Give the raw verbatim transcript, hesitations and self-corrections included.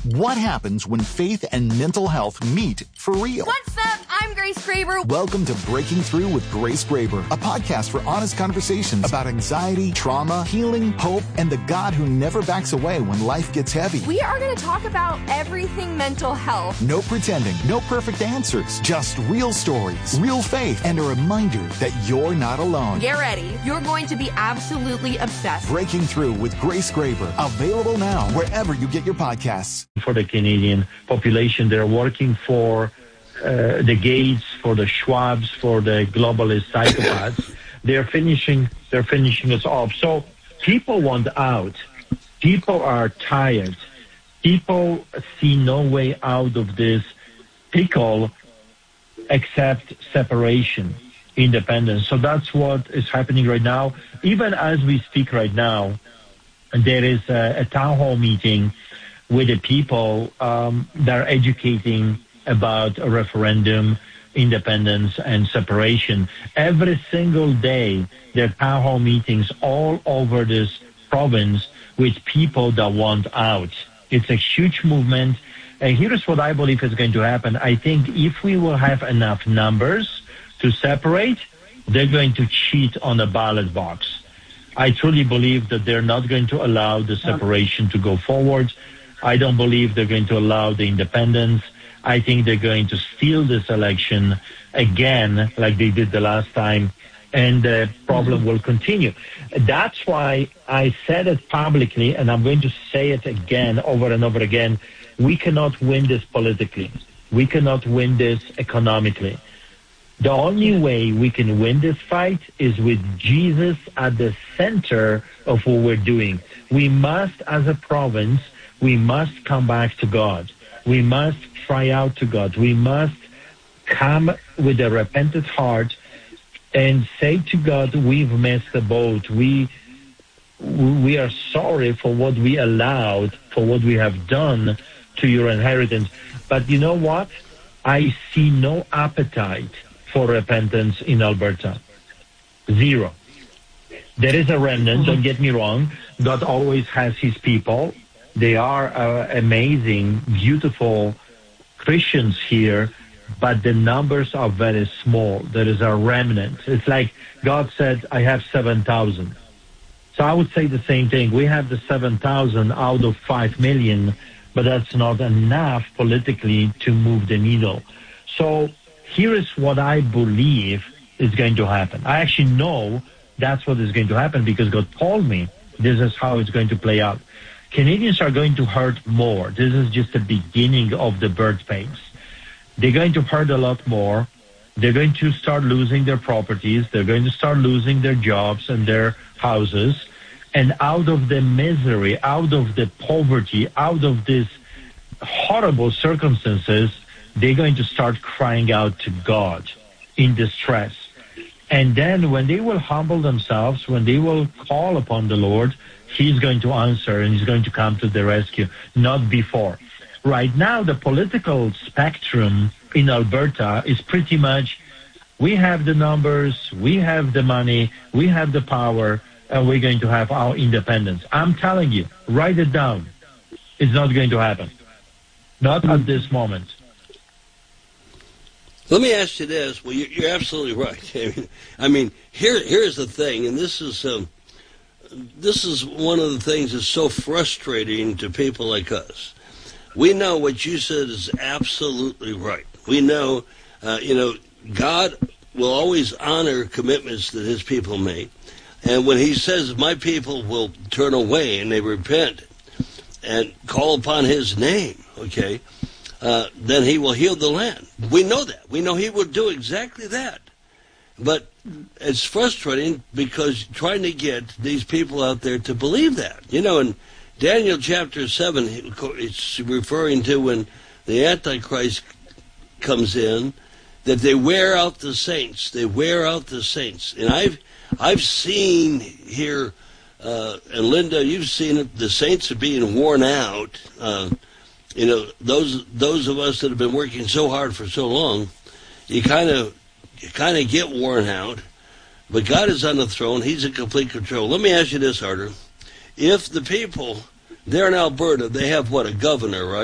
What happens when faith and mental health meet for real? What's up? I'm Grace Graber. Welcome to Breaking Through with Grace Graber, a podcast for honest conversations about anxiety, trauma, healing, hope, and the God who never backs away when life gets heavy. We are going to talk about everything mental health. No pretending, no perfect answers, just real stories, real faith, and a reminder that you're not alone. Get ready. You're going to be absolutely obsessed. Breaking Through with Grace Graber, available now wherever you get your podcasts. For the Canadian population, they're working for uh, the Gates, for the Schwabs, for the globalist psychopaths. they're finishing, they're finishing us off. So people want out. People are tired. People see no way out of this pickle except separation, independence. So that's what is happening right now. Even as we speak right now, there is a, a town hall meeting with the people um, that are educating about a referendum, independence, and separation. Every single day, there are town hall meetings all over this province with people that want out. It's a huge movement. And here's what I believe is going to happen. I think if we will have enough numbers to separate, they're going to cheat on the ballot box. I truly believe that they're not going to allow the separation to go forward. I don't believe they're going to allow the independence. I think they're going to steal this election again, like they did the last time, and the problem will continue. That's why I said it publicly, and I'm going to say it again, over and over again. We cannot win this politically. We cannot win this economically. The only way we can win this fight is with Jesus at the center of what we're doing. We must, as a province, we must come back to God. We must cry out to God. We must come with a repentant heart and say to God, we've missed the boat. We we are sorry for what we allowed, for what we have done to your inheritance. But you know what? I see no appetite for repentance in Alberta. Zero. There is a remnant, don't get me wrong. God always has his people. They are uh, amazing, beautiful Christians here, but the numbers are very small. There is a remnant. It's like God said, I have seven thousand. So I would say the same thing. We have the seven thousand out of five million, but that's not enough politically to move the needle. So here is what I believe is going to happen. I actually know that's what is going to happen because God told me this is how it's going to play out. Canadians are going to hurt more. This is just the beginning of the birth pains. They're going to hurt a lot more. They're going to start losing their properties. They're going to start losing their jobs and their houses. And out of the misery, out of the poverty, out of these horrible circumstances, they're going to start crying out to God in distress. And then when they will humble themselves, when they will call upon the Lord, he's going to answer and he's going to come to the rescue, not before. Right now, the political spectrum in Alberta is pretty much, we have the numbers, we have the money, we have the power, and we're going to have our independence. I'm telling you, write it down. It's not going to happen. Not at this moment. Let me ask you this. Well, you're absolutely right. I mean, here, here's the thing, and this is... Um, This is one of the things that's so frustrating to people like us. We know what you said is absolutely right. We know, uh, you know, God will always honor commitments that his people make. And when he says, my people will turn away and they repent and call upon his name, okay, uh, then he will heal the land. We know that. We know he will do exactly that. But it's frustrating because trying to get these people out there to believe that. You know, in Daniel chapter seven, it's referring to when the Antichrist comes in, that they wear out the saints. They wear out the saints. And I've I've seen here, uh, and Linda, you've seen it, the saints are being worn out. Uh, you know, those those of us that have been working so hard for so long, you kind of you kind of get worn out. But God is on the throne. He's in complete control. Let me ask you this, Artur. If the people, they're in Alberta, they have, what, a governor, right?